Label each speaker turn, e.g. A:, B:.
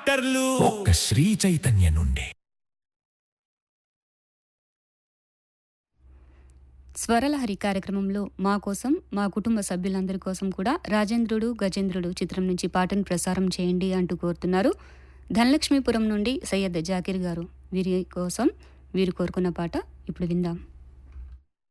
A: డాక్టర్లు
B: ఒక్క శ్రీ చైతన్య నుండి.
C: స్వరలహరి కార్యక్రమంలో మా కోసం, మా కుటుంబ సభ్యులందరి కోసం కూడా రాజేంద్రుడు గజేంద్రుడు చిత్రం నుంచి పాటను ప్రసారం చేయండి అంటూ కోరుతున్నారు. ధనలక్ష్మీపురం నుండి సయ్యద్ జాకీర్ గారు. వీరి కోసం వీరు కోరుకున్న పాట ఇప్పుడు విందాం.